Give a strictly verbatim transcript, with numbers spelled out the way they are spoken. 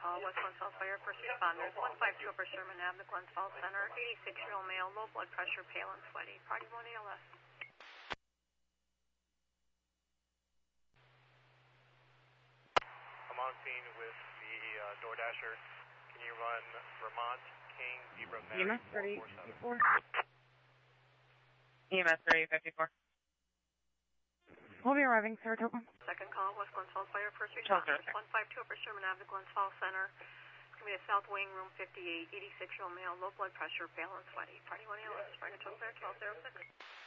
call, West Glens Falls Fire, first responders, one five two Upper Sherman Avenue, Glens Falls Center, eighty-six-year-old male, low blood pressure, pale and sweaty, party one A L S. I'm on scene with the uh, DoorDasher. Can you run Vermont, King, Zebra, Mary, E M S thirty fifty-four. E M S thirty fifty-four. We'll be arriving, Saratoga. Second call, West Glens Falls Fire, first responders, one five two Upper Sherman Avenue, Glens Falls Center. It's going to be a South Wing, room fifty-eight, eighty-six-year-old male, low blood pressure, pale and sweaty. Party one A L S, Saratoga, twelve oh six.